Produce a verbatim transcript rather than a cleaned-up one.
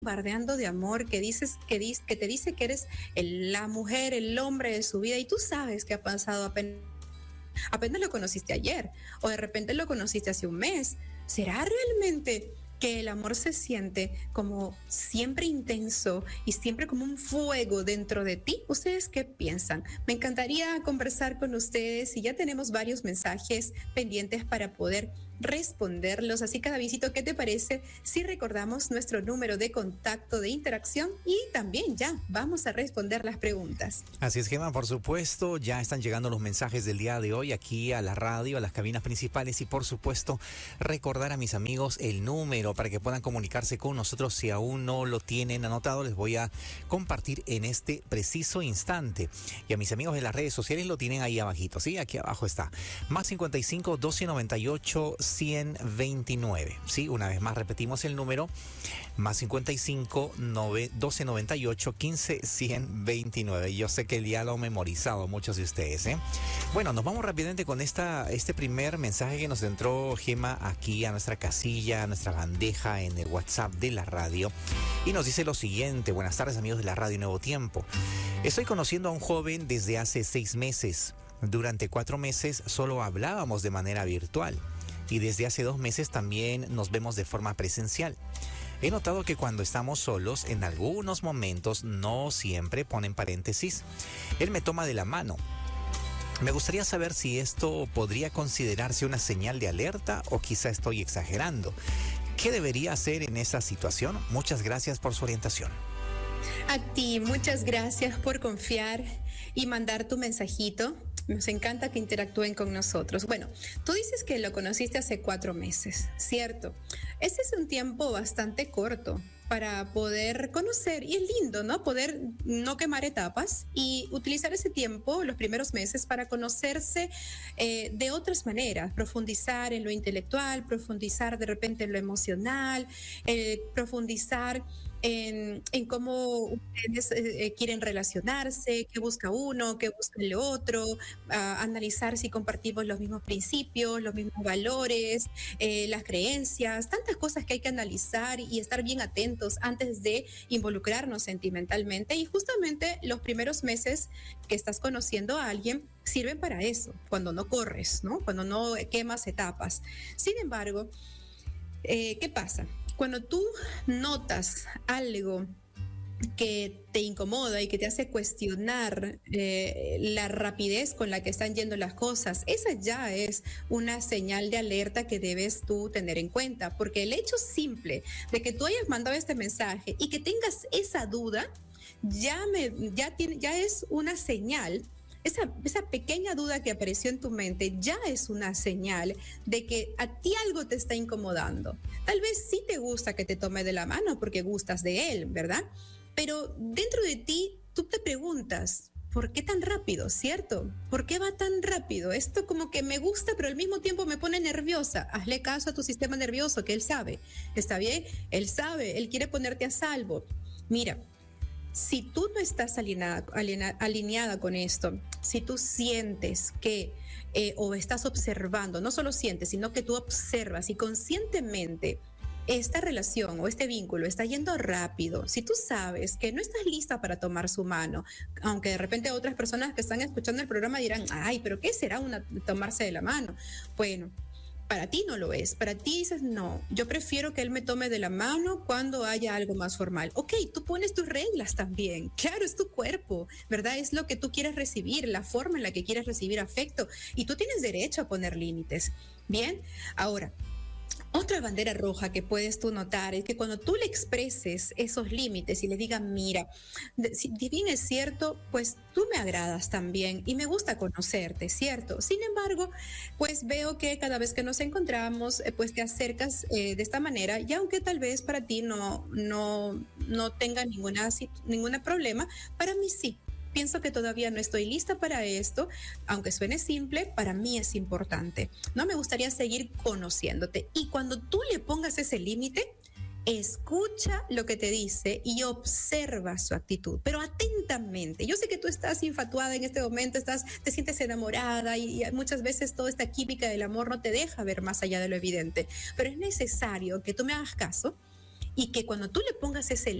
Bardeando de amor, que dices que, dice, que te dice que eres el, la mujer, el hombre de su vida, y tú sabes que ha pasado apenas, apenas lo conociste ayer, o de repente lo conociste hace un mes. ¿Será realmente que el amor se siente como siempre intenso y siempre como un fuego dentro de ti? ¿Ustedes qué piensan? Me encantaría conversar con ustedes y ya tenemos varios mensajes pendientes para poder responderlos. Así que, Davidcito, ¿qué te parece si recordamos nuestro número de contacto de interacción y también ya vamos a responder las preguntas? Así es, Gemma, por supuesto, ya están llegando los mensajes del día de hoy aquí a la radio, a las cabinas principales y por supuesto recordar a mis amigos el número para que puedan comunicarse con nosotros. Si aún no lo tienen anotado, les voy a compartir en este preciso instante. Y a mis amigos de las redes sociales lo tienen ahí abajito, ¿sí? Aquí abajo está. Más cincuenta y cinco, doce noventa y ocho, ciento veintinueve. Sí, una vez más repetimos el número. Más cincuenta y cinco, doce noventa y ocho, quince, ciento veintinueve. Yo sé que el día lo han memorizado muchos de ustedes, ¿eh? Bueno, nos vamos rápidamente con esta, este primer mensaje que nos entró, Gema, aquí a nuestra casilla, a nuestra bandeja en el WhatsApp de la radio. Y nos dice lo siguiente: buenas tardes, amigos de la radio Nuevo Tiempo. Estoy conociendo a un joven desde hace seis meses. Durante cuatro meses solo hablábamos de manera virtual. Y desde hace dos meses también nos vemos de forma presencial. He notado que cuando estamos solos, en algunos momentos, no siempre ponen paréntesis, él me toma de la mano. Me gustaría saber si esto podría considerarse una señal de alerta o quizá estoy exagerando. ¿Qué debería hacer en esa situación? Muchas gracias por su orientación. A ti, muchas gracias por confiar y mandar tu mensajito. Nos encanta que interactúen con nosotros. Bueno, tú dices que lo conociste hace cuatro meses, ¿cierto? Ese es un tiempo bastante corto para poder conocer, y es lindo, ¿no? Poder no quemar etapas y utilizar ese tiempo, los primeros meses, para conocerse eh, de otras maneras, profundizar en lo intelectual, profundizar de repente en lo emocional, eh, profundizar en, en cómo ustedes eh, quieren relacionarse, qué busca uno, qué busca el otro, uh, analizar si compartimos los mismos principios, los mismos valores, eh, las creencias, tantas cosas que hay que analizar y estar bien atentos antes de involucrarnos sentimentalmente. Y justamente los primeros meses que estás conociendo a alguien sirven para eso, cuando no corres, ¿no? Cuando no quemas etapas. Sin embargo, eh, ¿qué pasa? Cuando tú notas algo que te incomoda y que te hace cuestionar eh, la rapidez con la que están yendo las cosas, esa ya es una señal de alerta que debes tú tener en cuenta, porque el hecho simple de que tú hayas mandado este mensaje y que tengas esa duda ya, me, ya, tiene, ya es una señal. Esa, esa pequeña duda que apareció en tu mente ya es una señal de que a ti algo te está incomodando. Tal vez sí te gusta que te tome de la mano porque gustas de él, ¿verdad? Pero dentro de ti tú te preguntas, ¿por qué tan rápido? ¿Cierto? ¿Por qué va tan rápido? Esto como que me gusta, pero al mismo tiempo me pone nerviosa. Hazle caso a tu sistema nervioso, que él sabe. ¿Está bien? Él sabe, él quiere ponerte a salvo. Mira, si tú no estás alineada, alineada, alineada con esto, si tú sientes que, eh, o estás observando, no solo sientes, sino que tú observas y conscientemente esta relación o este vínculo está yendo rápido, si tú sabes que no estás lista para tomar su mano, aunque de repente otras personas que están escuchando el programa dirán, ay, pero ¿qué será una tomarse de la mano? Bueno, para ti no lo es, para ti dices, no, yo prefiero que él me tome de la mano cuando haya algo más formal. Ok, tú pones tus reglas también, claro, es tu cuerpo, ¿verdad? Es lo que tú quieres recibir, la forma en la que quieres recibir afecto, y tú tienes derecho a poner límites. Bien, ahora, otra bandera roja que puedes tú notar es que cuando tú le expreses esos límites y le digas, mira, si bien es cierto, pues tú me agradas también y me gusta conocerte, ¿cierto? Sin embargo, pues veo que cada vez que nos encontramos, eh, pues te acercas eh, de esta manera, y aunque tal vez para ti no, no, no tenga ninguna, ningún problema, para mí sí. Pienso que todavía no estoy lista para esto, aunque suene simple, para mí es importante. No me gustaría seguir conociéndote. Y cuando tú le pongas ese límite, escucha lo que te dice y observa su actitud, pero atentamente. Yo sé que tú estás infatuada en este momento, estás, te sientes enamorada y, y muchas veces toda esta química del amor no te deja ver más allá de lo evidente, pero es necesario que tú me hagas caso y que cuando tú le pongas ese